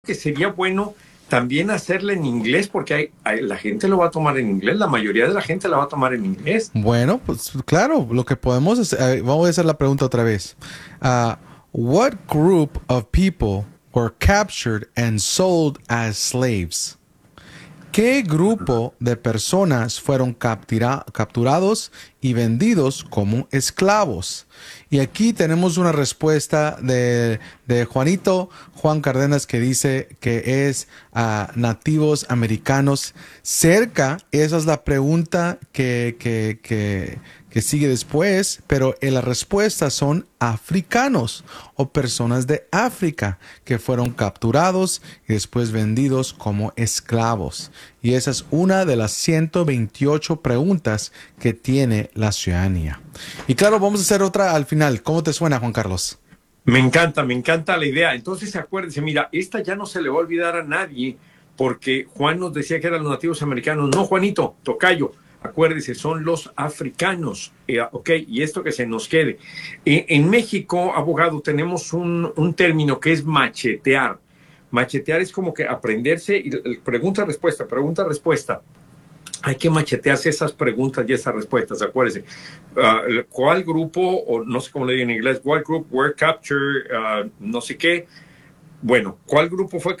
que sería bueno también hacerla en inglés, porque la gente lo va a tomar en inglés, la mayoría de la gente la va a tomar en inglés. Bueno, pues claro, lo que podemos hacer, vamos a hacer la pregunta otra vez. Uh, what group of people were captured and sold as slaves? ¿Qué grupo de personas fueron capturados y vendidos como esclavos? Y aquí tenemos una respuesta de Juan Cárdenas, que dice que es nativos americanos. Cerca, esa es la pregunta que sigue después, pero las respuestas son africanos o personas de África que fueron capturados y después vendidos como esclavos. Y esa es una de las 128 preguntas que tiene la ciudadanía. Y claro, vamos a hacer otra al final. ¿Cómo te suena, Juan Carlos? Me encanta la idea. Entonces, acuérdense, mira, esta ya no se le va a olvidar a nadie, porque Juan nos decía que eran los nativos americanos. No, Juanito, tocayo, acuérdese, son los africanos. Ok, y esto que se nos quede. En México, abogado, tenemos un término que es machetear. Machetear es como que aprenderse y pregunta-respuesta, pregunta-respuesta. Hay que machetearse esas preguntas y esas respuestas, acuérdense. ¿Cuál grupo, o no sé cómo le digo en inglés, what group were captured, no sé qué? Bueno, ¿cuál grupo fue